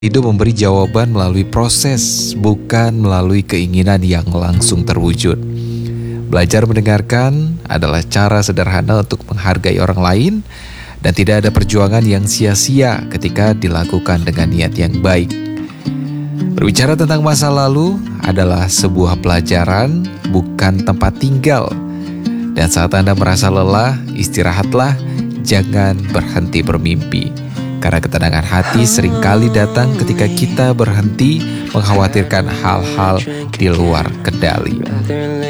Hidup memberi jawaban melalui proses, bukan melalui keinginan yang langsung terwujud. Belajar mendengarkan adalah cara sederhana untuk menghargai orang lain, dan tidak ada perjuangan yang sia-sia ketika dilakukan dengan niat yang baik. Berbicara tentang masa lalu adalah sebuah pelajaran, bukan tempat tinggal. Dan saat Anda merasa lelah, istirahatlah, jangan berhenti bermimpi. Karena ketenangan hati seringkali datang ketika kita berhenti mengkhawatirkan hal-hal di luar kendali.